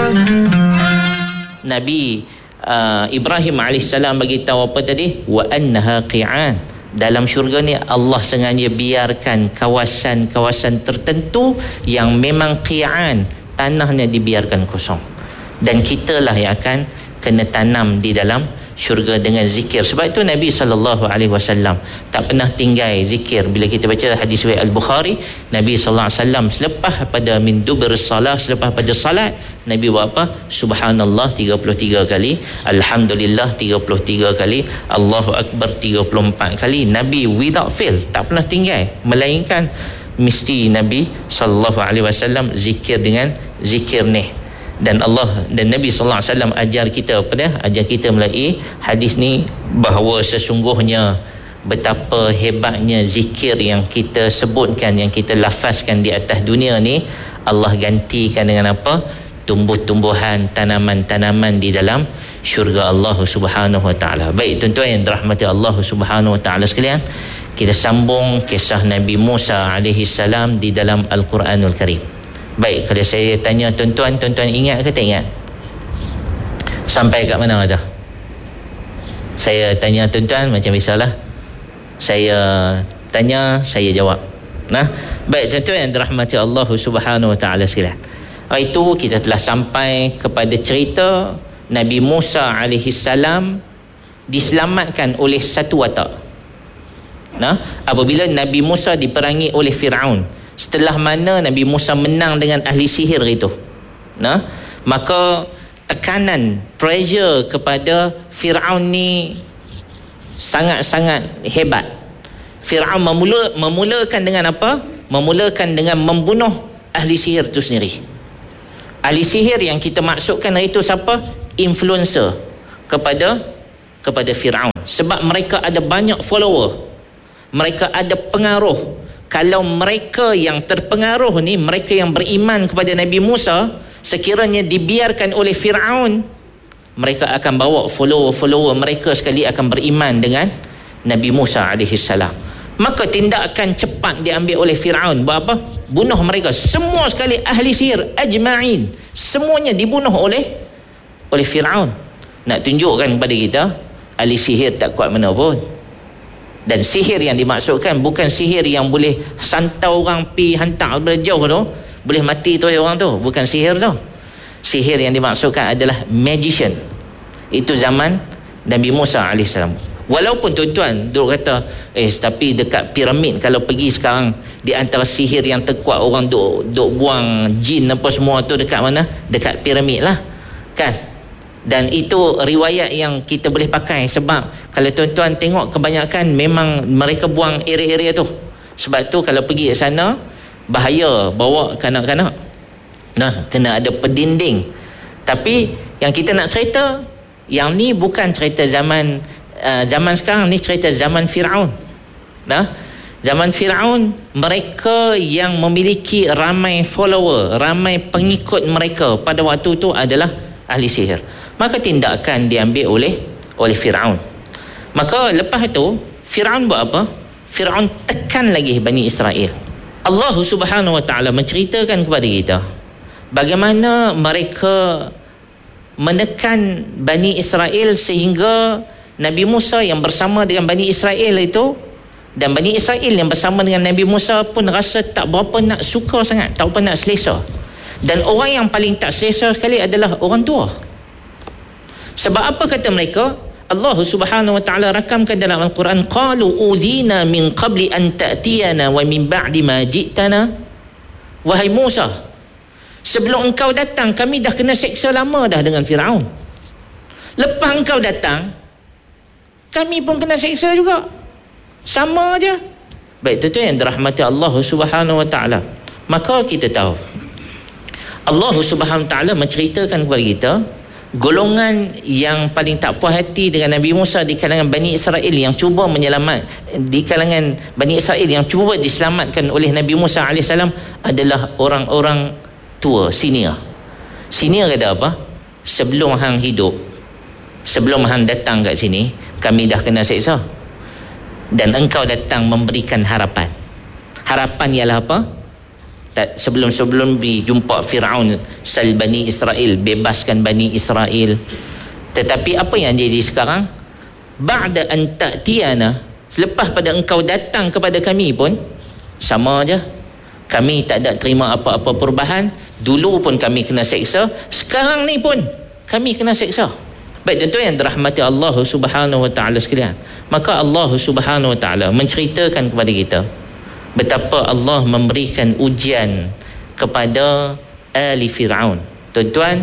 Nabi Ibrahim alaihissalam bagi tahu apa tadi? Wa annaha qi'an. Dalam syurga ni Allah sengaja biarkan kawasan-kawasan tertentu yang memang qi'an, tanahnya dibiarkan kosong. Dan kitalah yang akan kena tanam di dalam syurga dengan zikir. Sebab itu Nabi SAW tak pernah tinggal zikir. Bila kita baca hadis riwayat Al-Bukhari, Nabi SAW selepas pada min dubur salah, selepas pada salat, Nabi buat apa? Subhanallah 33 kali, Alhamdulillah 33 kali, Allahu Akbar 34 kali. Nabi without fail, tak pernah tinggal, melainkan mesti Nabi SAW zikir dengan zikir ni. Dan Allah dan Nabi sallallahu alaihi wasallam ajar kita melalui hadis ni bahawa sesungguhnya betapa hebatnya zikir yang kita sebutkan, yang kita lafazkan di atas dunia ni, Allah gantikan dengan apa? Tumbuh-tumbuhan, tanaman-tanaman di dalam syurga Allah Subhanahu wa taala. Baik tuan-tuan yang dirahmati Allah Subhanahu wa taala sekalian, kita sambung kisah Nabi Musa alaihi salam di dalam Al-Quranul Karim. Baik, kalau saya tanya tuan-tuan ingat ke tak ingat? Sampai kat mana dah? Saya tanya tuan-tuan macam biasalah. Saya tanya, saya jawab. Nah, baik tuan-tuan yang dirahmati Allah Subhanahu wa taala sekalian. Itu kita telah sampai kepada cerita Nabi Musa alaihi salam diselamatkan oleh satu watak. Nah, apabila Nabi Musa diperangi oleh Firaun, setelah mana Nabi Musa menang dengan ahli sihir itu, nah, maka tekanan, pressure kepada Firaun ni sangat-sangat hebat. Firaun memulakan dengan apa? Memulakan dengan membunuh ahli sihir itu sendiri. Ahli sihir yang kita maksudkan itu siapa? Influencer kepada Firaun. Sebab mereka ada banyak follower, mereka ada pengaruh. Kalau mereka yang terpengaruh ni, mereka yang beriman kepada Nabi Musa, sekiranya dibiarkan oleh Firaun, mereka akan bawa follower mereka sekali akan beriman dengan Nabi Musa AS. Maka tindakan cepat diambil oleh Firaun. Buat apa? Bunuh mereka semua sekali, ahli sihir ajma'in, semuanya dibunuh oleh Firaun. Nak tunjukkan kepada kita ahli sihir tak kuat mana pun. Dan sihir yang dimaksudkan bukan sihir yang boleh santau orang pi hantar jauh tu, boleh mati tu orang tu, bukan sihir tu. Sihir yang dimaksudkan adalah magician. Itu zaman Nabi Musa AS. Walaupun tuan-tuan duk kata tapi dekat piramid kalau pergi sekarang, di antara sihir yang terkuat orang duk buang jin apa semua tu dekat mana? Dekat piramid lah, kan? Dan itu riwayat yang kita boleh pakai. Sebab kalau tuan-tuan tengok, kebanyakan memang mereka buang area-area tu. Sebab tu kalau pergi ke sana, bahaya bawa kanak-kanak. Nah, kena ada pendinding. Tapi yang kita nak cerita, yang ni bukan cerita zaman sekarang, ni cerita zaman Firaun. Nah, zaman Firaun, mereka yang memiliki ramai follower, ramai pengikut mereka pada waktu tu adalah ahli sihir. Maka tindakan diambil oleh Firaun. Maka lepas itu Firaun buat apa? Firaun tekan lagi Bani Israel. Allah Subhanahu wa taala menceritakan kepada kita bagaimana mereka menekan Bani Israel sehingga Nabi Musa yang bersama dengan Bani Israel itu, dan Bani Israel yang bersama dengan Nabi Musa pun rasa tak berapa nak suka sangat, tak berapa nak selesa. Dan orang yang paling tak selesa sekali adalah orang tua. Sebab apa kata mereka? Allah Subhanahu wa taala rakamkan dalam Al-Quran, qalu uzina min qabli an ta'tiyana wa min ba'di ma ji'tana. Wahai Musa, sebelum engkau datang kami dah kena seksa lama dah dengan Firaun. Lepas engkau datang kami pun kena seksa juga. Sama aja. Baik, itu yang dirahmati Allah Subhanahu wa taala. Maka kita tahu Allah Subhanahu wa taala menceritakan kepada kita golongan yang paling tak puas hati dengan Nabi Musa di kalangan Bani Israel yang cuba di kalangan Bani Israel yang cuba diselamatkan oleh Nabi Musa AS adalah orang-orang tua, senior. Senior kata apa? Sebelum hang hidup, sebelum hang datang kat sini, kami dah kena seksa. Dan engkau datang memberikan harapan. Harapan ialah apa? sebelum dijumpa Firaun, sal Bani Israel, bebaskan Bani Israel. Tetapi apa yang jadi sekarang? Ba'da an ta'tiyana, selepas pada engkau datang kepada kami pun sama aja. Kami tak ada terima apa-apa perubahan. Dulu pun kami kena seksa, sekarang ni pun kami kena seksa. Baik tuan-tuan yang dirahmati Allah Subhanahu wa taala sekalian, maka Allah Subhanahu wa taala menceritakan kepada kita betapa Allah memberikan ujian kepada ahli Firaun. Tuan-tuan,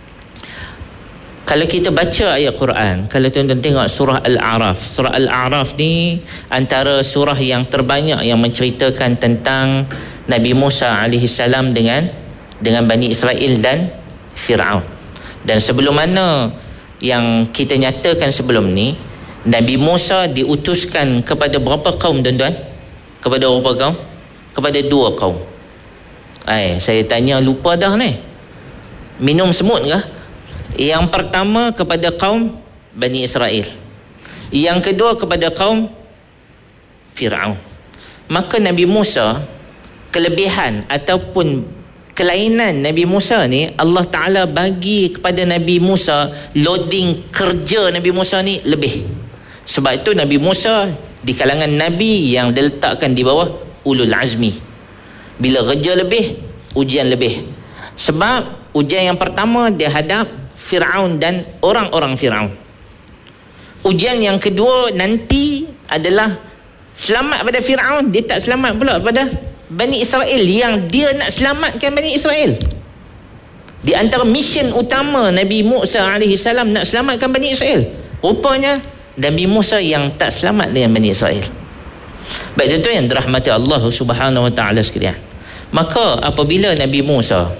kalau kita baca ayat Quran, kalau tuan-tuan tengok surah Al-A'raf, surah Al-A'raf ni antara surah yang terbanyak yang menceritakan tentang Nabi Musa alaihi salam dengan Bani Israel dan Firaun. Dan sebelum mana yang kita nyatakan sebelum ni, Nabi Musa diutuskan kepada berapa kaum tuan-tuan? Kepada berapa kaum? Kepada 2 kaum. Saya tanya lupa dah ni. Minum semut ke? Yang pertama kepada kaum Bani Israel. Yang kedua kepada kaum Firaun. Maka Nabi Musa, kelebihan ataupun kelainan Nabi Musa ni, Allah Ta'ala bagi kepada Nabi Musa loading kerja Nabi Musa ni lebih. Sebab itu Nabi Musa di kalangan Nabi yang diletakkan di bawah ulul azmi. Bila kerja lebih, ujian lebih. Sebab ujian yang pertama dia hadap Firaun dan orang-orang Firaun. Ujian yang kedua nanti adalah selamat pada Firaun, dia tak selamat pula pada Bani Israel yang dia nak selamatkan Bani Israel. Di antara mission utama Nabi Musa alaihi salam nak selamatkan Bani Israel, rupanya Nabi Musa yang tak selamat dengan Bani Israel. Baik tuan-tuan yang dirahmati Allah Subhanahu wa taala sekalian, maka apabila Nabi Musa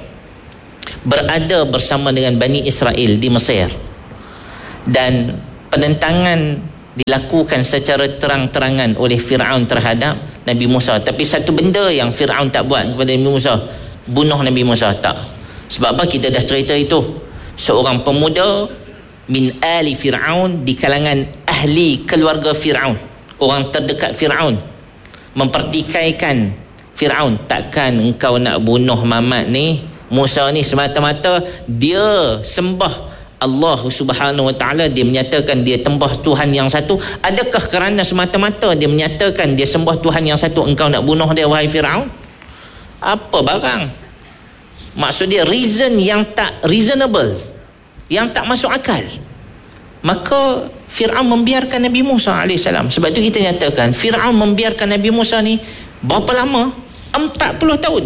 berada bersama dengan Bani Israel di Mesir dan penentangan dilakukan secara terang-terangan oleh Firaun terhadap Nabi Musa, tapi satu benda yang Firaun tak buat kepada Nabi Musa, bunuh Nabi Musa, tak. Sebab apa? Kita dah cerita itu. Seorang pemuda min ali Firaun, di kalangan ahli keluarga Firaun, orang terdekat Firaun, mempertikaikan Firaun, takkan engkau nak bunuh Muhammad ni, Musa ni, semata-mata dia sembah Allah Subhanahu wa taala, dia menyatakan dia sembah Tuhan yang satu. Adakah kerana semata-mata dia menyatakan dia sembah Tuhan yang satu engkau nak bunuh dia, wahai Firaun? Apa barang? Maksud dia reason yang tak reasonable, yang tak masuk akal. Maka Firaun membiarkan Nabi Musa AS. Sebab itu kita nyatakan Firaun membiarkan Nabi Musa ni berapa lama? 40 tahun.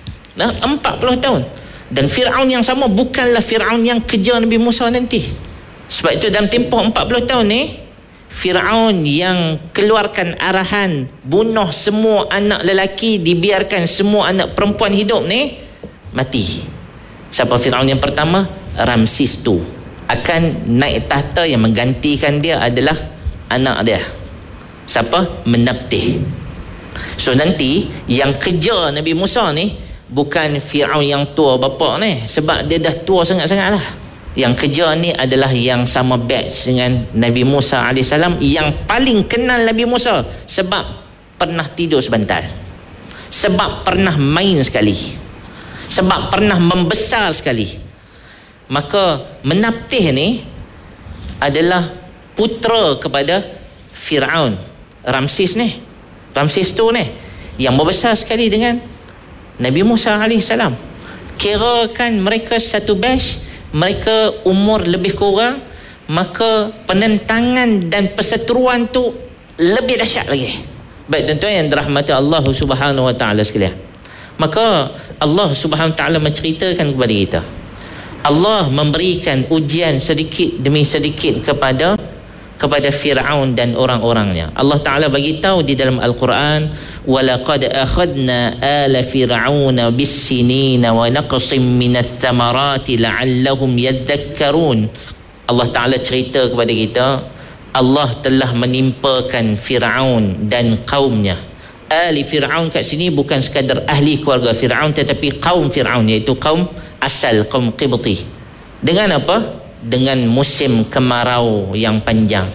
40 tahun. Dan Firaun yang sama bukanlah Firaun yang kejar Nabi Musa nanti. Sebab itu dalam tempoh 40 tahun ni, Firaun yang keluarkan arahan bunuh semua anak lelaki, dibiarkan semua anak perempuan hidup ni, mati. Siapa Firaun yang pertama? Ramsis II. Akan naik tahta, yang menggantikan dia adalah anak dia. Siapa? Menabtih. So nanti yang kejar Nabi Musa ni bukan Firaun yang tua bapa ni, sebab dia dah tua sangat-sangat lah. Yang kejar ni adalah yang sama batch dengan Nabi Musa AS, yang paling kenal Nabi Musa sebab pernah tidur sebentar, sebab pernah main sekali, sebab pernah membesar sekali. Maka Menabtih ni adalah putera kepada Firaun, Ramsis ni, Ramsis II ni, yang membesar sekali dengan Nabi Musa AS. Kirakan mereka satu batch, mereka umur lebih kurang, maka penentangan dan perseteruan tu lebih dahsyat lagi. Baik tuan-tuan yang dirahmati Allah Subhanahu wa taala sekalian, maka Allah Subhanahu wa taala menceritakan kepada kita, Allah memberikan ujian sedikit demi sedikit kepada Firaun dan orang-orangnya. Allah Ta'ala bagi tahu di dalam Al-Quran, وَلَقَدْ أَخَذْنَا آلَ فِرْعَوْنَ بِالسِّنِينَ وَنَقْصٍ مِّنَ الثَّمَرَاتِ لَعَلَّهُمْ يَذَّكَّرُونَ. Allah Ta'ala cerita kepada kita, Allah telah menimpakan Firaun dan kaumnya. Ahli Firaun kat sini bukan sekadar ahli keluarga Firaun, tetapi kaum Firaun, iaitu kaum asal, kaum Qibti. Dengan apa? Dengan musim kemarau yang panjang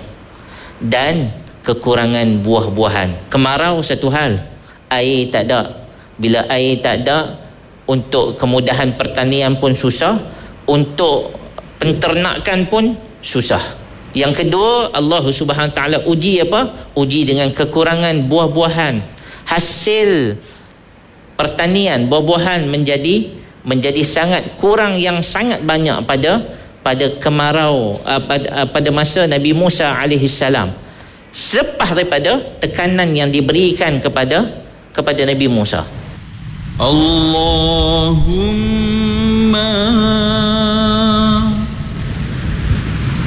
dan kekurangan buah-buahan. Kemarau satu hal, air tak ada, Bila air tak ada, untuk kemudahan pertanian pun susah, untuk penternakan pun susah. Yang kedua, Allah Subhanahu taala uji apa? Uji dengan kekurangan buah-buahan. Hasil pertanian buah-buahan menjadi sangat kurang, yang sangat banyak pada kemarau pada masa Nabi Musa alaihi salam. Selepas daripada tekanan yang diberikan kepada Nabi Musa. Allahumma